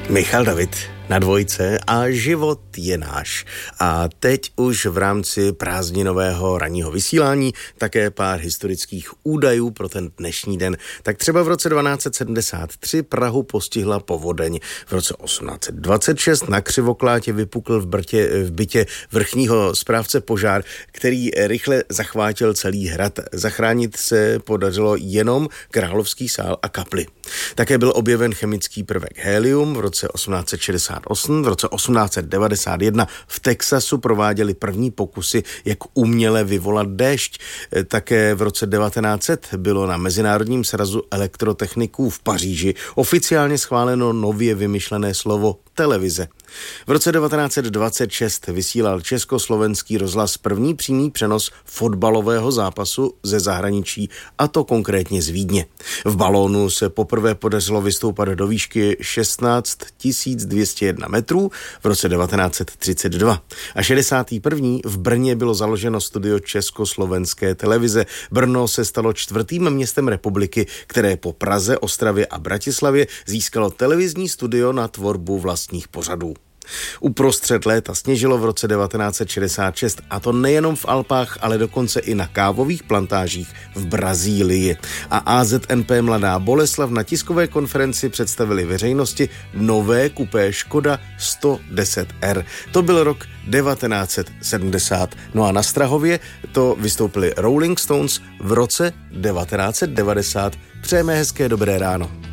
Michal David na Dvojce a život je náš. A teď už v rámci prázdninového ranního vysílání také pár historických údajů pro ten dnešní den. Tak třeba v roce 1273 Prahu postihla povodeň. V roce 1826 na Křivoklátě vypukl v bytě vrchního správce požár, který rychle zachvátil celý hrad. Zachránit se podařilo jenom Královský sál a kapli. Také byl objeven chemický prvek helium v roce 1868, v roce 1891 v Texasu prováděli první pokusy, jak uměle vyvolat déšť. Také v roce 1900 bylo na Mezinárodním srazu elektrotechniků v Paříži oficiálně schváleno nově vymyšlené slovo televize. V roce 1926 vysílal Československý rozhlas první přímý přenos fotbalového zápasu ze zahraničí, a to konkrétně z Vídně. V balónu se poprvé podařilo vystoupat do výšky 16 201 metrů v roce 1932. A 61. v Brně bylo založeno studio Československé televize. Brno se stalo čtvrtým městem republiky, které po Praze, Ostravě a Bratislavě získalo televizní studio na tvorbu vlastních pořadů. Uprostřed léta sněžilo v roce 1966, a to nejenom v Alpách, ale dokonce i na kávových plantážích v Brazílii. A AZNP Mladá Boleslav na tiskové konferenci představili veřejnosti nové kupé Škoda 110R. To byl rok 1970. No a na Strahově to vystoupili Rolling Stones v roce 1990. Přejeme hezké dobré ráno.